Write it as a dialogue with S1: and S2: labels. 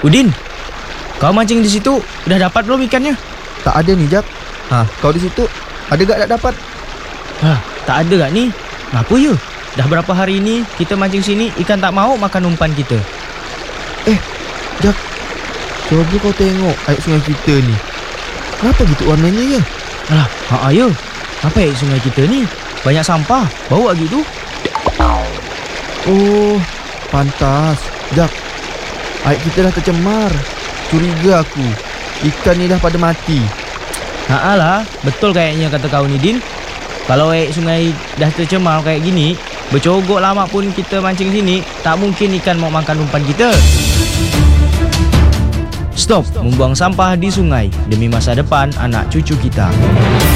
S1: Udin, kau mancing di situ udah dapat belum ikannya?
S2: Tak ada ni, Jak. Kau di situ ada gak tak dapat?
S1: Tak ada gak ni? Ngapa ya? Dah berapa hari ni kita mancing sini, ikan tak mau makan umpan kita.
S2: Jak, coba kau tengok air sungai kita ni. Kenapa gitu warnanya ya?
S1: Ya. Apa air sungai kita ni? Banyak sampah, bau lagi tu.
S2: Oh, pantas. Jak, air kita dah tercemar. Curiga aku, ikan ni dah pada mati.
S1: Lah, betul kayaknya kata kau ni, Din. Kalau air sungai dah tercemar kayak gini, bercogok lama pun kita mancing sini, tak mungkin ikan mau makan umpan kita. Stop membuang sampah di sungai demi masa depan anak cucu kita.